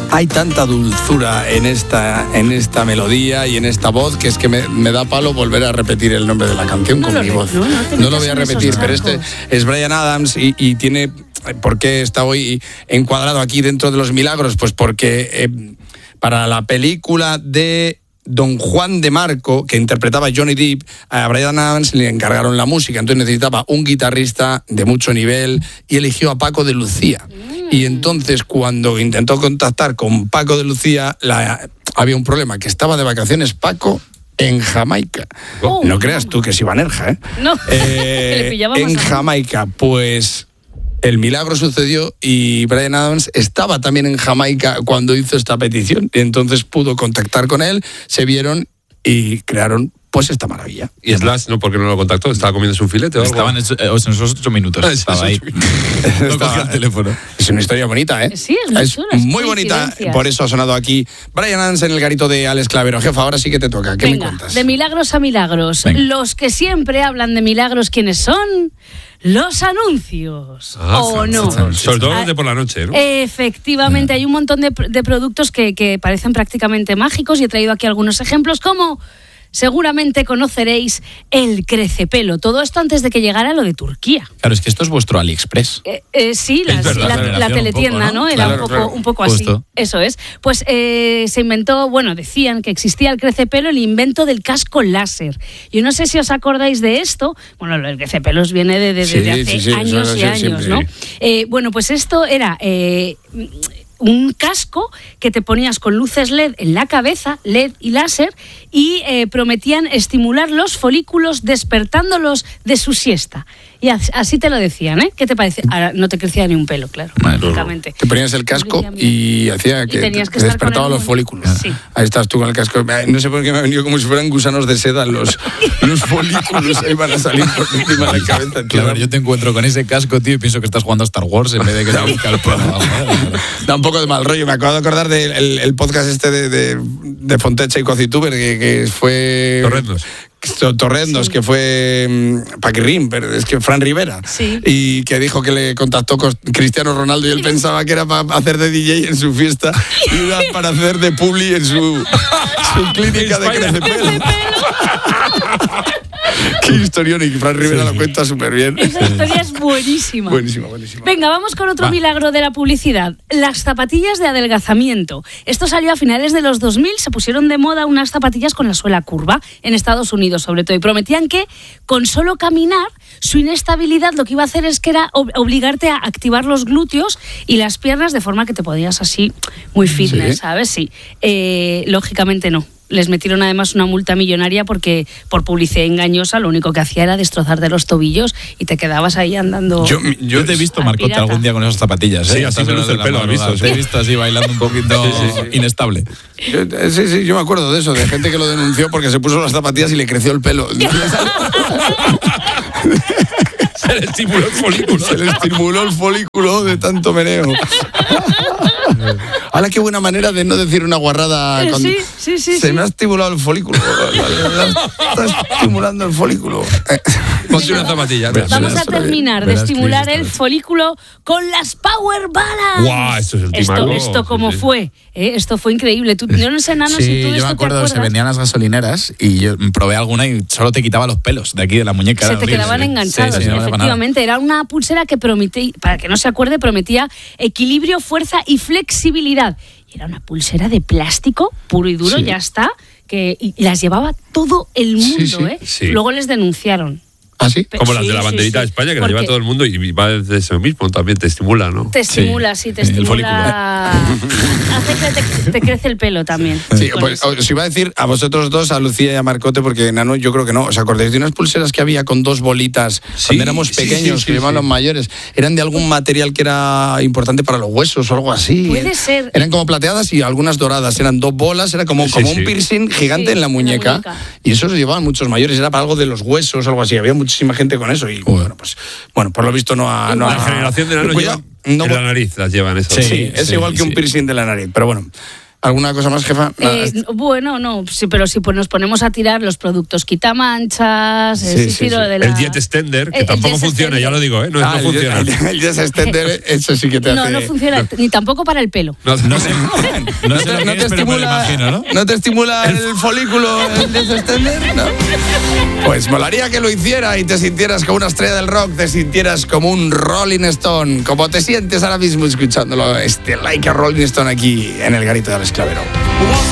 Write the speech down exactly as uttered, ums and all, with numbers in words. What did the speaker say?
hay tanta dulzura en esta, en esta melodía y en esta voz que es que me, me da palo volver a repetir el nombre de la canción no con mi re, voz. No, no, no lo voy a repetir, pero este es Bryan Adams y, y tiene... ¿Por qué está hoy encuadrado aquí dentro de los milagros? Pues porque eh, para la película de Don Juan de Marco, que interpretaba Johnny Depp, a Bryan Adams le encargaron la música, entonces necesitaba un guitarrista de mucho nivel y eligió a Paco de Lucía. Mm. Y entonces cuando intentó contactar con Paco de Lucía, la, había un problema, que estaba de vacaciones Paco en Jamaica. Oh. No creas tú que es Ibanerja, ¿eh? No, eh, le pillábamos en Jamaica, pues... El milagro sucedió y Bryan Adams estaba también en Jamaica cuando hizo esta petición. Entonces pudo contactar con él, se vieron y crearon pues esta maravilla. ¿Y Slash no? ¿Por qué no lo contactó? ¿Estaba comiéndose un filete o algo? Estaban en esos ocho minutos. Ah, estaba ahí. No cogía el teléfono. Es una historia bonita, ¿eh? Sí, es muy es chula, muy bonita. Por eso ha sonado aquí Bryan Adams en el garito de Alex Clavero. Jefa, ahora sí que te toca. ¿Qué Venga, me cuentas? De milagros a milagros. Venga. Los que siempre hablan de milagros, ¿quiénes son? Los anuncios, ah, ¿o sí, no? Sí, sí. Sobre todo los de por la noche, ¿no? Efectivamente, hay un montón de, de productos que, que parecen prácticamente mágicos y he traído aquí algunos ejemplos como... Seguramente conoceréis el crecepelo. Todo esto antes de que llegara lo de Turquía. Claro, es que esto es vuestro AliExpress. Eh, eh, sí, las, verdad, la, la, la teletienda, poco, ¿no? ¿no? Era claro, un poco, claro. un poco así. Justo. Eso es. Pues eh, se inventó, bueno, decían que existía el crecepelo, el invento del casco láser. Yo no sé si os acordáis de esto. Bueno, el crecepelos viene de, de, sí, de hace sí, sí, años y años, siempre, ¿no? Sí. Eh, bueno, pues esto era... Eh, un casco que te ponías con luces L E D en la cabeza, L E D y láser, y eh, prometían estimular los folículos despertándolos de su siesta. Y así te lo decían, ¿eh? ¿Qué te parece? Ahora no te crecía ni un pelo, claro, lógicamente. Te ponías el casco y hacía que, y te, que despertaba los folículos. Sí. Ahí estás tú con el casco. No sé por qué me ha venido como si fueran gusanos de seda los, los folículos. Ahí van a salir por encima de la cabeza. Claro, yo te encuentro con ese casco, tío, y pienso que estás jugando a Star Wars en vez de que te busca el pelo. Da un poco de mal rollo. Me acabo de acordar del el, el podcast este de, de, de Fontecha y Cocituber, que, que fue... Torrendos. Torrendos, sí. Que fue um, Paquirrín, pero es que Fran Rivera, sí. Y que dijo que le contactó con Cristiano Ronaldo y él pensaba que era para hacer de D J en su fiesta y era para hacer de publi en su, su clínica de crecepelo. Qué historión, y Fran Rivera sí, lo cuenta súper bien. Esa historia es buenísima. Buenísima, buenísima. Venga, vamos con otro Va. milagro de la publicidad. Las zapatillas de adelgazamiento. Esto salió a finales de los dos mil, se pusieron de moda unas zapatillas con la suela curva, en Estados Unidos sobre todo, y prometían que con solo caminar, su inestabilidad lo que iba a hacer es que era ob- obligarte a activar los glúteos y las piernas de forma que te podías así muy fitness, ¿sí? ¿Sabes? Sí. Eh, lógicamente no. Les metieron además una multa millonaria porque por publicidad engañosa lo único que hacía era destrozarte los tobillos y te quedabas ahí andando. Yo, yo te he visto, Marcote, algún día con esas zapatillas. ¿eh? Sí, así me luce el pelo, ¿has visto? Te he visto así bailando un poquito sí, sí, sí. inestable. Yo, sí, sí, yo me acuerdo de eso, de gente que lo denunció porque se puso las zapatillas y le creció el pelo. Se le estimuló el folículo. Se le estimuló el folículo de tanto meneo. ¡Hala, qué buena manera de no decir una guarrada! Eh, sí, sí, sí. Se sí. me ha estimulado el folículo. Está estimulando el folículo. Ponte una zapatilla. Vamos a terminar de estimular el folículo con las Power Balance. ¡Guau! Esto es el Esto, esto como sí, sí. fue. ¿eh? Esto fue increíble. Tú, yo no sé, Nano, sí, si tú yo esto me acuerdo, te se vendían las gasolineras y yo probé alguna y solo te quitaba los pelos de aquí de la muñeca. Se te horrible, quedaban sí. enganchados, sí, sí, no efectivamente. Era una pulsera que prometía, para que no se acuerde, prometía equilibrio, fuerza y flexibilidad. Y era una pulsera de plástico puro y duro, sí. Ya está, que y las llevaba todo el mundo, sí, sí, ¿eh? Sí. Luego les denunciaron. ¿Ah, sí? Como las sí, de la banderita sí, de España, que porque la lleva todo el mundo y va desde eso mismo, también te estimula, ¿no? Te estimula, sí, sí te estimula. Hace que te, te crece el pelo también. Sí, pues os iba a decir a vosotros dos, a Lucía y a Marcote, porque Nano, yo creo que no. ¿Os acordáis de unas pulseras que había con dos bolitas sí, cuando éramos pequeños, sí, sí, sí, que llevaban sí. los mayores? Eran de algún material que era importante para los huesos o algo así. Puede ser. Eran como plateadas y algunas doradas. Eran dos bolas, era como, sí, como sí. un piercing gigante sí, en, la muñeca, en la muñeca. Y eso lo llevaban muchos mayores, era para algo de los huesos o algo así. Había muchísima gente con eso. Y bueno, pues bueno, por lo visto no ha... No la ha, generación de Nano lleva no, en la nariz las llevan esas. Sí, sí, es sí, igual que sí. un piercing de la nariz, pero bueno. ¿Alguna cosa más, jefa? Eh, bueno, no, sí, pero si pues nos ponemos a tirar los productos quitamanchas, Sí, el, sí, tiro sí. de la... El Jet Extender, que El- el tampoco Jet funciona, Extender. ya lo digo, ¿eh? No, Ah, no funciona. El, el, el Jet Extender, eso sí que te No, hace... no funciona, ni tampoco para el pelo. No, No sé, no ¿No sé te, lo no que te es, pero me lo estimula, imagino, ¿no? ¿no te estimula el folículo el Jet Extender? ¿No? Pues molaría que lo hiciera y te sintieras como una estrella del rock, te sintieras como un Rolling Stone, como te sientes ahora mismo escuchándolo, este Like a Rolling Stone aquí en el Garito del Esclavero.